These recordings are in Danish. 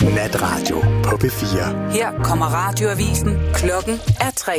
Natradio på P4. Her kommer radioavisen. Klokken er 3.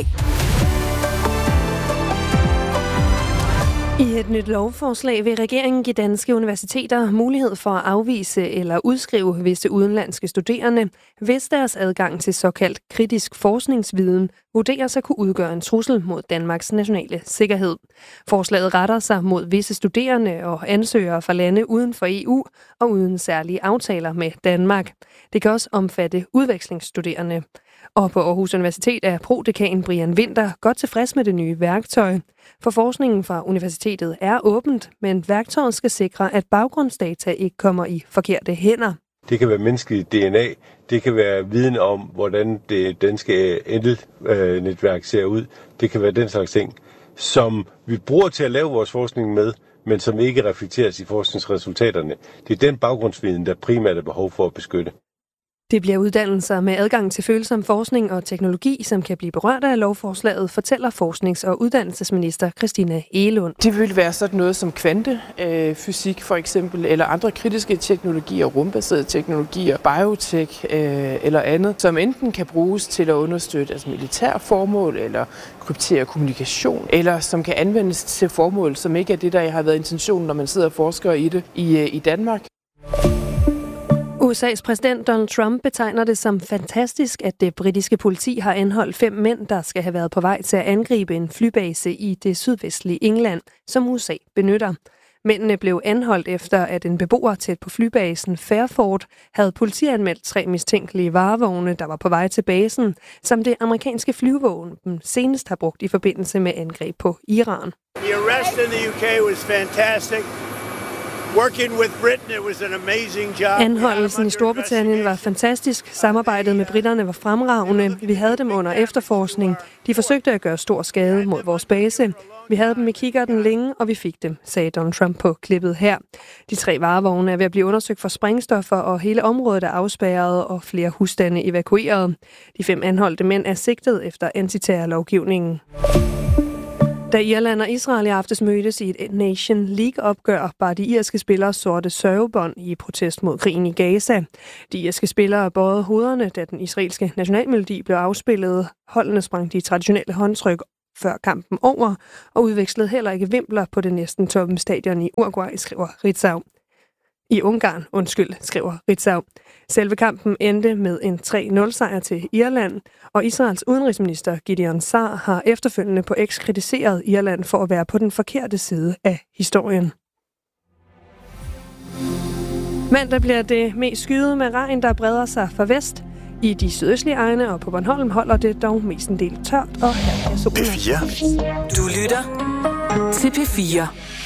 I et nyt lovforslag vil regeringen give danske universiteter mulighed for at afvise eller udskrive visse udenlandske studerende, hvis deres adgang til såkaldt kritisk forskningsviden vurderes at kunne udgøre en trussel mod Danmarks nationale sikkerhed. Forslaget retter sig mod visse studerende og ansøgere fra lande uden for EU og uden særlige aftaler med Danmark. Det kan også omfatte udvekslingsstuderende. Og på Aarhus Universitet er prodekan Brian Winther godt tilfreds med det nye værktøj. For forskningen fra universitetet er åbent, men værktøjet skal sikre, at baggrundsdata ikke kommer i forkerte hænder. Det kan være menneskeligt DNA, det kan være viden om, hvordan det danske elnetværk ser ud. Det kan være den slags ting, som vi bruger til at lave vores forskning med, men som ikke reflekteres i forskningsresultaterne. Det er den baggrundsviden, der primært er behov for at beskytte. Det bliver uddannelser med adgang til følsom forskning og teknologi, som kan blive berørt af lovforslaget, fortæller forsknings- og uddannelsesminister Christina Egelund. Det vil være sådan noget som kvantefysik for eksempel, eller andre kritiske teknologier, rumbaserede teknologier, biotech eller andet, som enten kan bruges til at understøtte militær formål eller kryptere kommunikation, eller som kan anvendes til formål, som ikke er det, der har været intentionen, når man sidder og forsker i det i Danmark. USA's præsident Donald Trump betegner det som fantastisk, at det britiske politi har anholdt 5 mænd, der skal have været på vej til at angribe en flybase i det sydvestlige England, som USA benytter. Mændene blev anholdt efter, at en beboer tæt på flybasen Fairford havde politianmeldt 3 mistænkelige varevogne, der var på vej til basen, som det amerikanske flyvåben senest har brugt i forbindelse med angreb på Iran. The arrest in the UK was fantastic. Anholdelsen i Storbritannien var fantastisk. Samarbejdet med briterne var fremragende. Vi havde dem under efterforskning. De forsøgte at gøre stor skade mod vores base. Vi havde dem i kikkerten længe, og vi fik dem, sagde Donald Trump på klippet her. De 3 varevogne er ved at blive undersøgt for sprængstoffer, og hele området er afspærret, og flere husstande evakueret. De 5 anholdte mænd er sigtet efter antiterrorlovgivningen. Da Irland og Israel i aftes mødtes i et Nation League-opgør, bar de irske spillere sorte sørgebånd i protest mod krigen i Gaza. De irske spillere bøjede hovederne, da den israelske nationalmelodi blev afspillet. Holdene sprang de traditionelle håndtryk før kampen over, og udvekslede heller ikke vimpler på det næsten tomme stadion i Uruguay, skriver Ritzau. I Ungarn, skriver Ritzau. Selve kampen endte med en 3-0-sejr til Irland, og Israels udenrigsminister Gideon Sa'ar har efterfølgende på X kritiseret Irland for at være på den forkerte side af historien. Mandag bliver det mest skyet med regn, der breder sig fra vest. I de sydøstlige egne og på Bornholm holder det dog mest en del tørt, og her er solen. P4. Du lytter til P4.